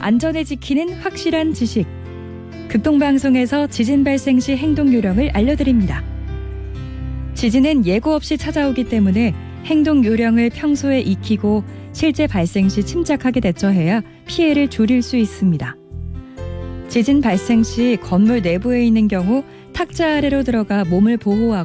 안전을 지키는 확실한 지식. 극동방송에서 지진 발생 시 행동 요령을 알려드립니다. 지진은 예고 없이 찾아오기 때문에 행동 요령을 평소에 익히고 실제 발생 시 침착하게 대처해야 피해를 줄일 수 있습니다. 지진 발생 시 건물 내부에 있는 경우 탁자 아래로 들어가 몸을 보호하고